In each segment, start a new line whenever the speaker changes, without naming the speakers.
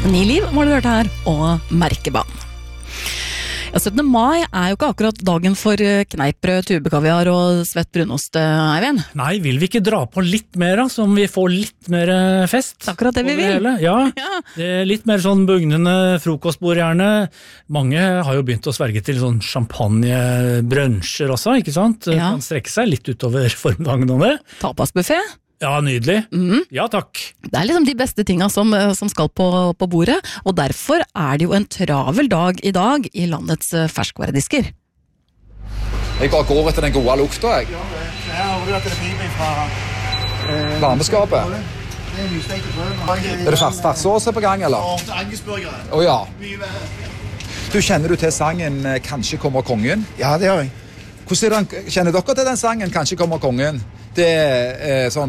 Ny liv var det hørt her, og Merkebanen. Ja, 17. mai jo ikke akkurat dagen for kneippbrød, tubekaviar og svett brunost, Eivind.
Nei, vil vi ikke dra på litt mer da, som vi får litt mer fest?
Akkurat det vi vil.
Ja, litt mer sånn bugnende frokostbord gjerne. Mange har jo begynt å sverge til sånn champagne-bruncher også, ikke sant?
Ja.
Kan strekke seg litt utover formdagen om det.
Tapasbuffet.
Ja, nydelig. Ja, takk.
Det liksom de beste tingene som skal på bordet, og derfor det jo en travel dag i dag i landets ferskvaredisker.
Jeg bare går etter den gode lukta, jeg.
Her har du at det piper fra
Varmeskapet.
Det nystekte brød.
Det farsåse på gang, eller?
Og angusburgere.
Ja. Kjenner du til sangen «Kanskje kommer kongen»?
Ja, det gjør jeg.
Kjenner dere til den sangen «Kanskje kommer kongen»? Det sånn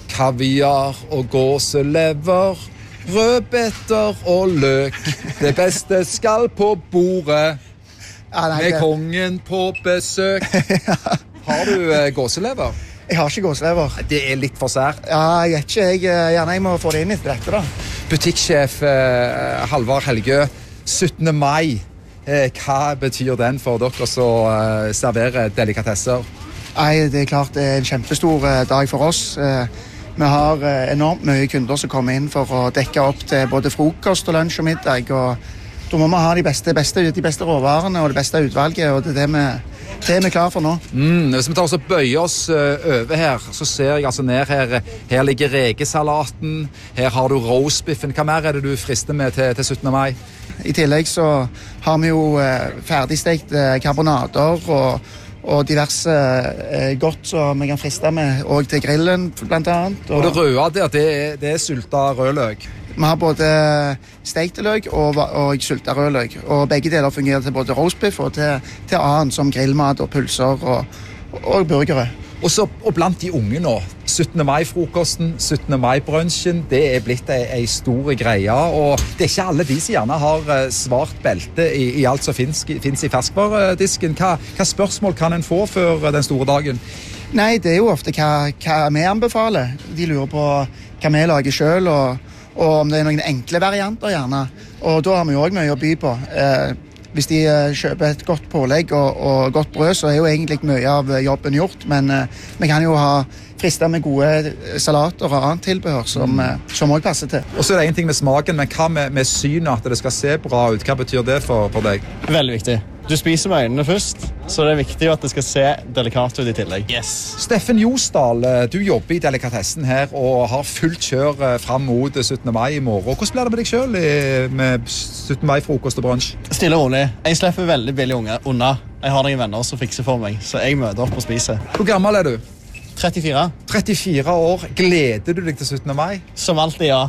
kaviar og gåselever, rødbeter og løk. Det beste skal på bordet, med kongen på besøk. Har du gåselever?
Jeg har ikke gåselever.
Det litt for sært.
Ja, jeg vet ikke. Jeg må få det inn etter dette da.
Butikksjef Halvard Helgø, 17. mai. Hva betyr den for dere som serverer delikatesser?
Nei, det klart det en kjempestor dag for oss. Vi har enormt mye kunder som kommer inn for å dekke opp til både frokost og lunsj og middag. Og da må vi ha de beste råvarene og det beste utvalget, og det vi klar for nå.
Hvis vi tar oss og bøyer oss over her, så ser jeg altså ned her. Her ligger rekesalaten, her har du roastbiffen. Hva mer det du frister med til 17. mai?
I tillegg så har vi jo ferdigstekt karbonader og diverse godt som vi kan friste med, og til grillen blant annet.
Og det røde der, det sylta rødløk.
Vi har både stekte løk og sylta rødløk, og begge deler fungerer til både roastbiff og til annet som grillmat og pølser og burgere.
Og blant de unge nå, 17. mai-frokosten, 17. mai-brunchen, det blitt en stor greie, og det ikke alle de som gjerne har svart belte i alt som finnes i ferskvaredisken. Hva spørsmål kan en få før den store dagen?
Nei, det jo ofte hva vi anbefaler. De lurer på hva vi lager selv, og om det noen enkle varianter gjerne. Og da har vi jo også mye å by på. Hvis de kjøper et godt pålegg og godt brød, så jo egentlig mye av jobben gjort, men vi kan jo ha frister med gode salater og annet tilbehør som også passer til.
Og så det en ting med smaken, men hva med synet, at det skal se bra ut? Hva betyr det for deg?
Veldig viktig. Du spiser med øynene først, så det viktig at det skal se delikat ut i tillegg.
Yes.
Steffen Josdal, du jobber i delikatessen her og har fullt kjør frem mot 17. mai i morgen. Hvordan blir det med deg selv med 17. mai-frokost og brunch?
Stille og rolig. Jeg slipper veldig billig unna. Jeg har noen venner som fikser for meg, så jeg møter opp og spiser.
Hvor gammel du?
34.
34 år. Gleder du deg til 17. mai?
Som alltid, ja.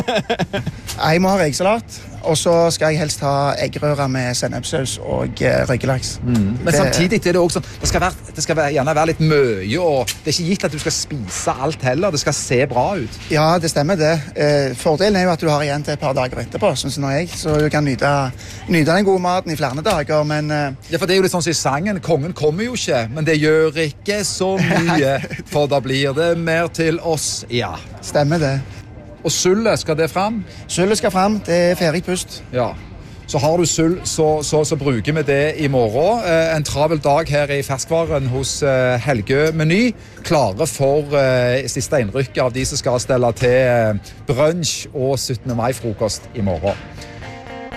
Jeg må ha rekesalat, og så skal jeg helst ha eggerøre med sennepsaus og røykelaks.
Men samtidig det også sånn, det skal gjerne være litt mye, og det ikke gitt at du skal spise alt heller. Det skal se bra ut.
Ja, det stemmer det. Fordelen jo at du har igjen til et par dager etterpå, synes jeg, så du kan nyte den gode maten i flere dager, men...
Ja, for det jo litt sånn som i sangen, kongen kommer jo ikke, men det gjør ikke så mye, for da blir det mer til oss. Ja.
Stemmer det.
Og sølvet, skal det frem?
Sølvet skal frem, det ferdig pust.
Ja, så har du sølv, så bruker vi det i morgen. En travel dag her i ferskvaren hos Helgø Meny. Klare for siste innrykk av de som skal stelle til brunch og 17. mai-frokost i morgen.